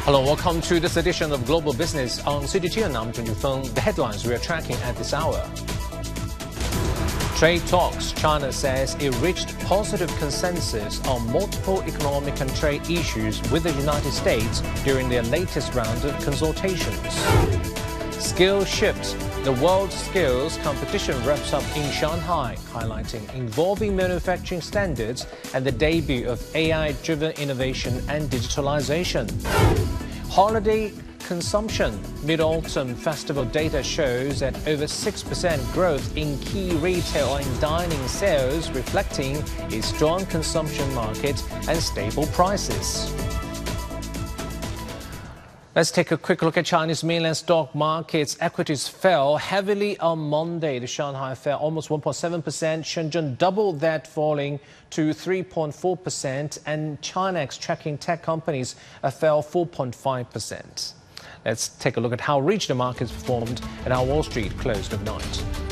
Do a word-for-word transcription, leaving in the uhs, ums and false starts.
Hello, welcome to this edition of Global Business on C G T N. I'm Jun Yufeng. The headlines we are tracking at this hour. Trade talks. China says it reached positive consensus on multiple economic and trade issues with the United States during their latest round of consultations. Skill shift. The World Skills Competition wraps up in Shanghai, highlighting evolving manufacturing standards and the debut of A I-driven innovation and digitalization. Holiday consumption. Mid-Autumn Festival data shows that over six percent growth in key retail and dining sales, reflecting a strong consumption market and stable prices. Let's take a quick look at Chinese mainland stock markets. Equities fell heavily on Monday. The Shanghai fell almost one point seven percent. Shenzhen doubled that, falling to three point four percent. And Chinex tracking tech companies fell four point five percent. Let's take a look at how regional markets performed and how Wall Street closed overnight.